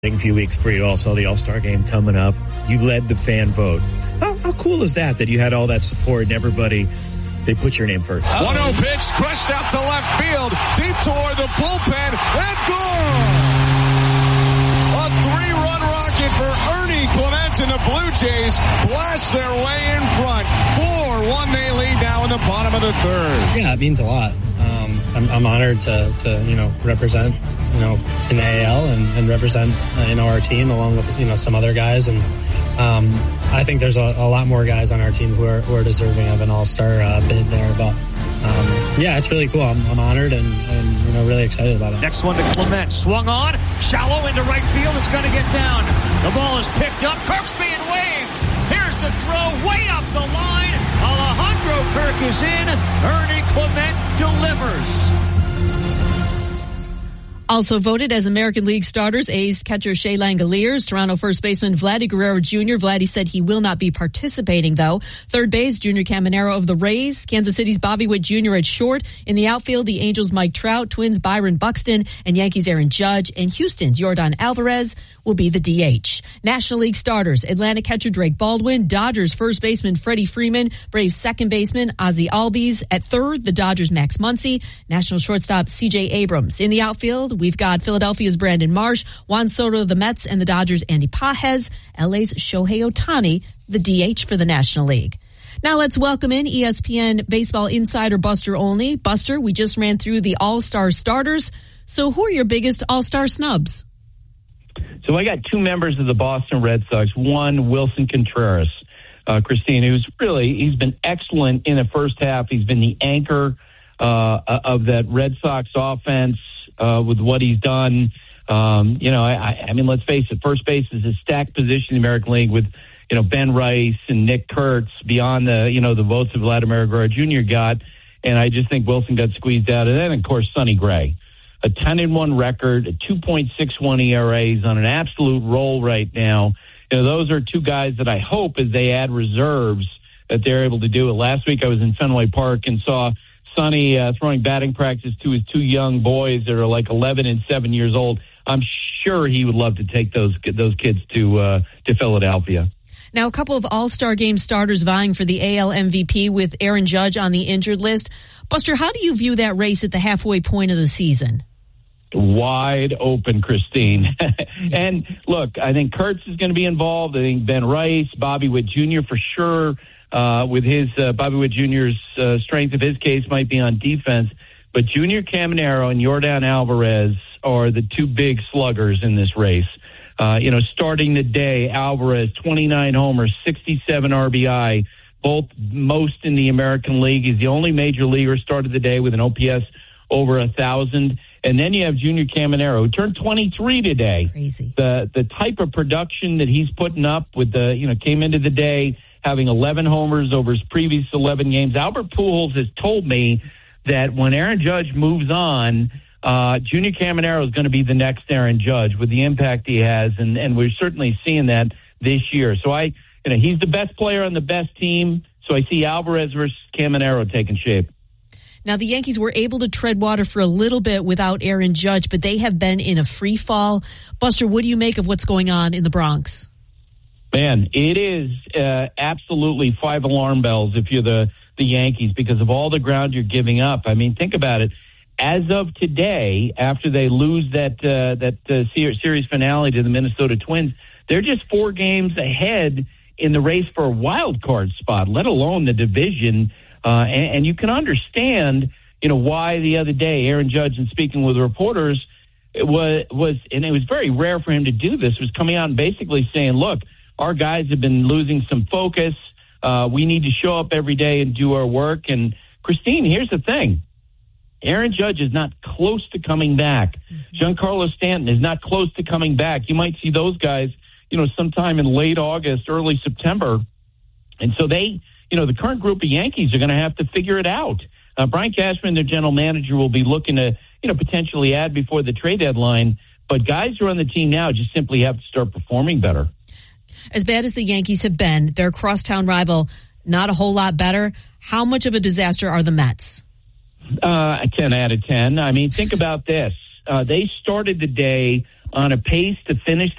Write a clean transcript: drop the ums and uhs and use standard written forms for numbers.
A few weeks for you, also the All-Star game coming up. You led the fan vote. How cool is that you had all that support and everybody, they put your name first? 1-0 pitch, crushed out to left field, deep toward the bullpen, and gone! A 3-run rocket for Ernie Clement, and the Blue Jays blast their way in front. 4-1 they lead now in the bottom of the third. Yeah, it means a lot. I'm honored to represent, in the AL and represent, our team along with, some other guys. And I think there's a lot more guys on our team who are deserving of an all-star bid there. But yeah, it's really cool. I'm honored and really excited about it. Next one to Clement. Swung on, shallow into right field. It's going to get down. The ball is picked up. Kirk's being waved. Here's the throw way up the line. Alejandro Kirk is in. Ernie Clement delivers. Also voted as American League starters, A's catcher Shea Langoliers, Toronto first baseman Vladdy Guerrero Jr. Vladdy said he will not be participating, though. Third base, Junior Caminero of the Rays. Kansas City's Bobby Witt Jr. at short. In the outfield, the Angels' Mike Trout, Twins' Byron Buxton, and Yankees' Aaron Judge. And Houston's Yordan Alvarez will be the DH. National League starters, Atlanta catcher Drake Baldwin, Dodgers first baseman Freddie Freeman, Braves second baseman Ozzie Albies. At third, the Dodgers' Max Muncy, National shortstop C.J. Abrams. In the outfield, we've got Philadelphia's Brandon Marsh, Juan Soto of the Mets, and the Dodgers' Andy Pages. LA's Shohei Ohtani, the DH for the National League. Now let's welcome in ESPN baseball insider Buster Olney. Buster, we just ran through the All-Star starters. So who are your biggest All-Star snubs? So I got two members of the Boston Red Sox. One, Wilson Contreras, Christine, he's been excellent in the first half. He's been the anchor of that Red Sox offense with what he's done. I mean, let's face it, first base is a stacked position in the American League with, Ben Rice and Nick Kurtz beyond the votes of Vladimir Guerrero Jr. got. And I just think Wilson got squeezed out. And then, of course, Sonny Gray. A 10-1 record, a 2.61 ERA. He's on an absolute roll right now. Those are two guys that I hope, as they add reserves, that they're able to do it. Last week I was in Fenway Park and saw Sonny throwing batting practice to his two young boys that are like 11 and 7 years old. I'm sure he would love to take those kids to Philadelphia. Now, a couple of All-Star Game starters vying for the AL MVP with Aaron Judge on the injured list. Buster, how do you view that race at the halfway point of the season? Wide open, Christine. And look, I think Kurtz is going to be involved. I think Ben Rice, Bobby Witt Jr. for sure, with his Bobby Witt Jr.'s strength of his case might be on defense. But Junior Caminero and Yordan Alvarez are the two big sluggers in this race. Starting the day, Alvarez, 29 homers, 67 RBI, both most in the American League. He's the only major leaguer started the day with an OPS over 1,000. And then you have Junior Caminero, who turned 23 today. Crazy. The type of production that he's putting up with came into the day having 11 homers over his previous 11 games. Albert Pujols has told me that when Aaron Judge moves on, Junior Caminero is going to be the next Aaron Judge with the impact he has, and we're certainly seeing that this year. So he's the best player on the best team. So I see Alvarez versus Caminero taking shape. Now, the Yankees were able to tread water for a little bit without Aaron Judge, but they have been in a free fall. Buster, what do you make of what's going on in the Bronx? Man, it is absolutely 5 alarm bells if you're the Yankees because of all the ground you're giving up. I mean, think about it. As of today, after they lose that series finale to the Minnesota Twins, they're just 4 games ahead in the race for a wild card spot, let alone the division. And you can understand, why the other day Aaron Judge, in speaking with reporters, it was very rare for him to do this, was coming out and basically saying, look, our guys have been losing some focus. We need to show up every day and do our work. And Christine, here's the thing. Aaron Judge is not close to coming back. Giancarlo Stanton is not close to coming back. You might see those guys, sometime in late August, early September. And so the current group of Yankees are going to have to figure it out. Brian Cashman, their general manager, will be looking to, potentially add before the trade deadline. But guys who are on the team now just simply have to start performing better. As bad as the Yankees have been, their crosstown rival, not a whole lot better. How much of a disaster are the Mets? 10 out of 10. I mean, think about this. They started the day on a pace to finish